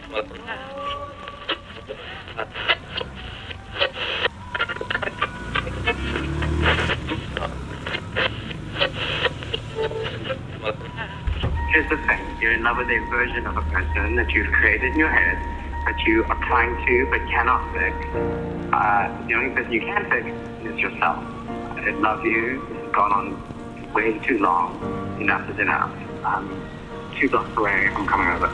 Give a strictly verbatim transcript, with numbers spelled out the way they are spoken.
Here's the thing. You're in love with a version of a person that you've created in your head, that you are trying to but cannot fix. Uh, the only person you can fix is yourself. I love you. This has gone on way too long. Enough is enough. I'm two blocks away. I'm coming over.